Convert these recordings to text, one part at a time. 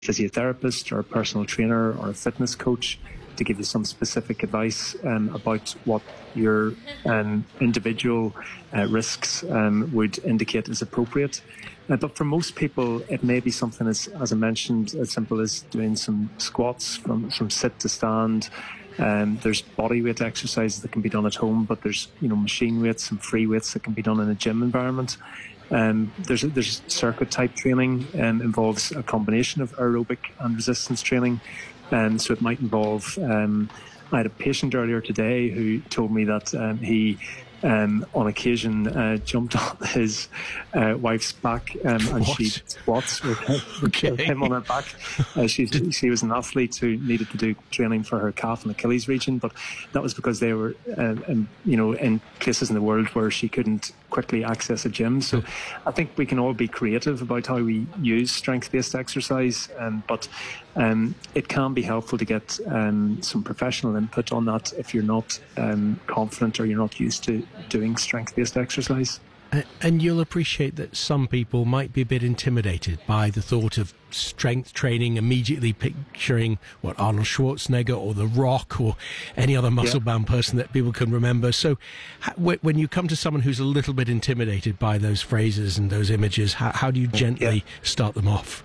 physiotherapist or a personal trainer or a fitness coach to give you some specific advice about what your individual risks would indicate is appropriate. But for most people, it may be something, as I mentioned, as simple as doing some squats from sit to stand. There's body weight exercises that can be done at home, but there's machine weights and free weights that can be done in a gym environment. There's circuit type training, involves a combination of aerobic and resistance training. So it might involve, I had a patient earlier today who told me that he on occasion jumped on his wife's back and she squats with him on her back. She was an athlete who needed to do training for her calf and Achilles region, but that was because they were in places in the world where she couldn't quickly access a gym. So I think we can all be creative about how we use strength-based exercise, but it can be helpful to get some professional input on that if you're not confident or you're not used to doing strength-based exercise. And you'll appreciate that some people might be a bit intimidated by the thought of strength training, immediately picturing what Arnold Schwarzenegger or The Rock or any other muscle-bound person that people can remember. So when you come to someone who's a little bit intimidated by those phrases and those images, how do you gently start them off?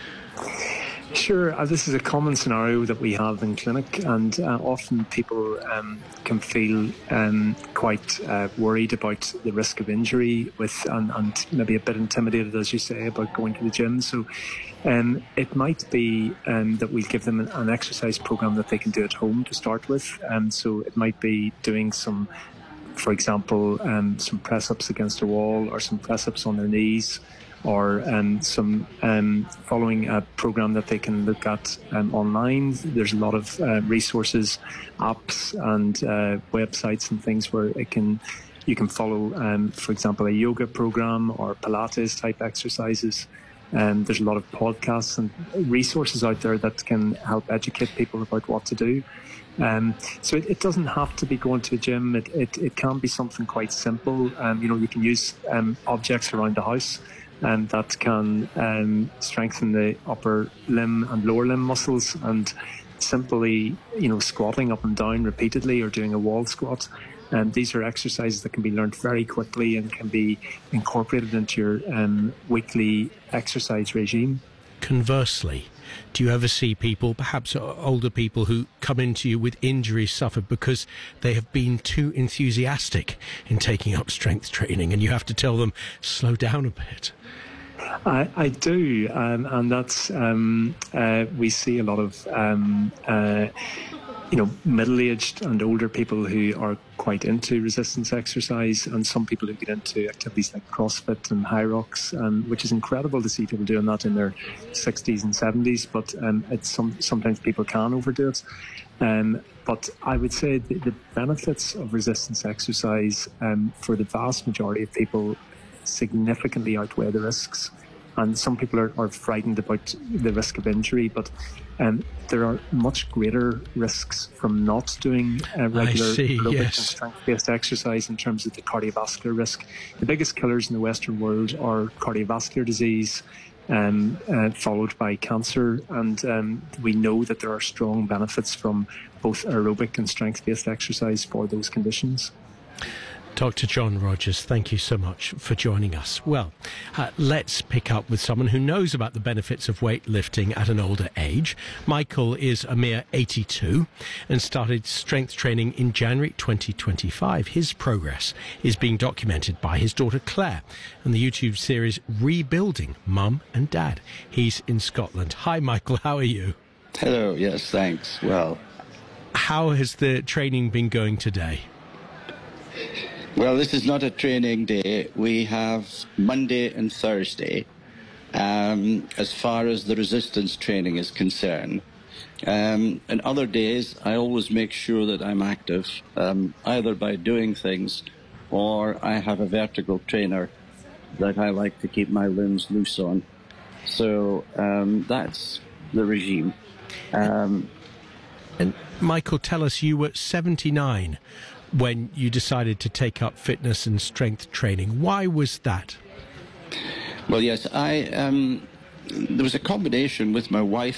Sure, this is a common scenario that we have in clinic, and often people can feel quite worried about the risk of injury and maybe a bit intimidated, as you say, about going to the gym. So it might be that we give them an exercise program that they can do at home to start with. So it might be doing some, for example, some press-ups against a wall or some press-ups on their knees, or some following a program that they can look at online. There's a lot of resources, apps and websites and things where you can follow, for example, a yoga program or Pilates type exercises. There's a lot of podcasts and resources out there that can help educate people about what to do. So it doesn't have to be going to a gym. It can be something quite simple. You can use objects around the house that can strengthen the upper limb and lower limb muscles, and simply squatting up and down repeatedly or doing a wall squat. These are exercises that can be learned very quickly and can be incorporated into your weekly exercise regime. Conversely, do you ever see people, perhaps older people, who come into you with injuries suffered because they have been too enthusiastic in taking up strength training, and you have to tell them, slow down a bit? I do, and that's we see a lot of middle-aged and older people who are quite into resistance exercise, and some people who get into activities like CrossFit and High Rocks, which is incredible to see people doing that in their 60s and 70s, but sometimes people can overdo it. But I would say the benefits of resistance exercise for the vast majority of people significantly outweigh the risks. And some people are frightened about the risk of injury, but there are much greater risks from not doing regular aerobic and strength-based exercise in terms of the cardiovascular risk. The biggest killers in the Western world are cardiovascular disease, followed by cancer, and we know that there are strong benefits from both aerobic and strength-based exercise for those conditions. Dr. John Rogers, thank you so much for joining us. Well, let's pick up with someone who knows about the benefits of weightlifting at an older age. Michael is a mere 82 and started strength training in January 2025. His progress is being documented by his daughter Claire and the YouTube series Rebuilding Mum and Dad. He's in Scotland. Hi, Michael. How are you? Hello. Yes, thanks. Well, how has the training been going today? Well, this is not a training day. We have Monday and Thursday as far as the resistance training is concerned. And other days, I always make sure that I'm active, either by doing things or I have a vertical trainer that I like to keep my limbs loose on. So that's the regime. And Michael, tell us, you were 79 when you decided to take up fitness and strength training. Why was that? Well, yes, I there was a combination with my wife